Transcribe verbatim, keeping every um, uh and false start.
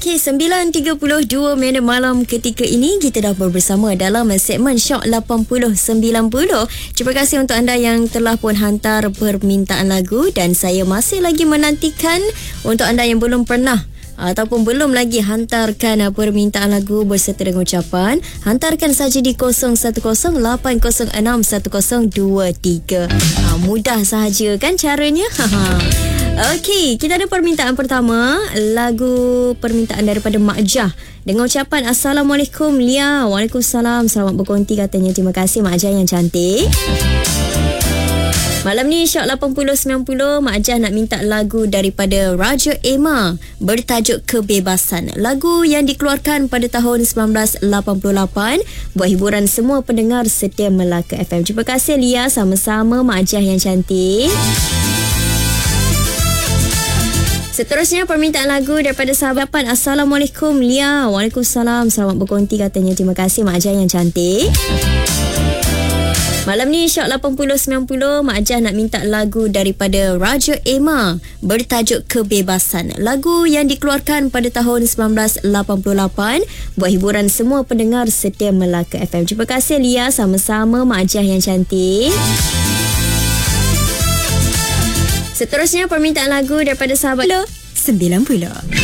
Okey, sembilan tiga puluh dua minit malam ketika ini kita dah bersama dalam segmen Shock lapan puluh sembilan puluh. Terima kasih untuk anda yang telah pun hantar permintaan lagu dan saya masih lagi menantikan untuk anda yang belum pernah ataupun belum lagi hantarkan permintaan lagu berserta dengan ucapan, hantarkan saja di kosong satu kosong lapan kosong enam satu kosong dua tiga. Ha, mudah sahaja kan caranya? Okey, kita ada permintaan pertama, lagu permintaan daripada Mak Jah dengan ucapan Assalamualaikum Lia. Waalaikumsalam, selamat berkonti katanya. Terima kasih Mak Jah yang cantik. Malam ni Shock lapan puluh sembilan puluh, Mak Jah nak minta lagu daripada Raja Emma bertajuk Kebebasan. Lagu yang dikeluarkan pada tahun sembilan belas lapan puluh lapan buat hiburan semua pendengar setia Melaka F M. Terima kasih Lia, sama-sama Mak Jah yang cantik. Seterusnya permintaan lagu daripada sahabat Assalamualaikum Lia. Waalaikumsalam, selamat berkonti katanya. Terima kasih Mak Jah yang cantik. Malam ni Shock lapan puluh sembilan puluh, Mak Jah nak minta lagu daripada Raja Emma bertajuk Kebebasan. Lagu yang dikeluarkan pada tahun sembilan belas lapan puluh lapan buat hiburan semua pendengar setia Melaka F M. Terima kasih Lia, sama-sama Mak Jah yang cantik. Seterusnya permintaan lagu daripada sahabat sembilan puluh.